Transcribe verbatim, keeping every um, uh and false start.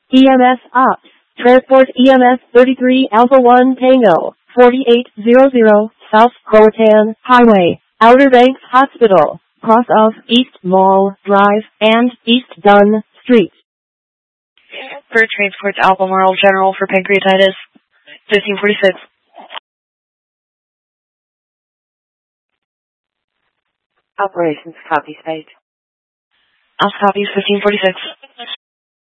E M S Ops. Transport E M S thirty-three Alpha one Tango, forty-eight hundred South Croatan Highway, Outer Banks Hospital, cross of East Mall Drive and East Dunn Street. For transport to Albemarle General for pancreatitis, fifteen forty-six. Operations copy stage. Ops copies, fifteen forty-six.